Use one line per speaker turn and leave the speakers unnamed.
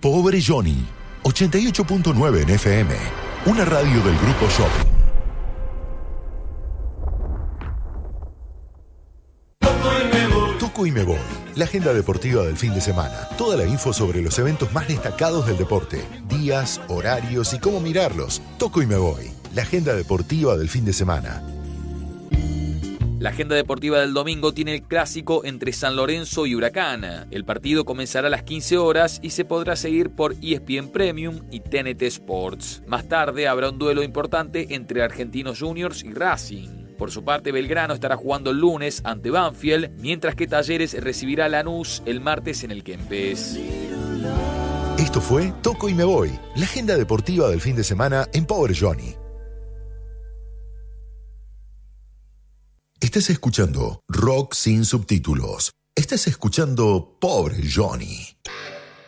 Pobre Johnny, 88.9 en FM, una radio del Grupo Shopping. Toco y me voy, la agenda deportiva del fin de semana. Toda la info sobre los eventos más destacados del deporte, días, horarios y cómo mirarlos. Toco y me voy, la agenda deportiva del fin de semana.
La agenda deportiva del domingo tiene el clásico entre San Lorenzo y Huracán. El partido comenzará a las 15 horas y se podrá seguir por ESPN Premium y TNT Sports. Más tarde habrá un duelo importante entre Argentinos Juniors y Racing. Por su parte, Belgrano estará jugando el lunes ante Banfield, mientras que Talleres recibirá a Lanús el martes en el Kempes.
Esto fue Toco y me voy, la agenda deportiva del fin de semana en Pobre Johnny. Estás escuchando Rock sin subtítulos. Estás escuchando Pobre Johnny.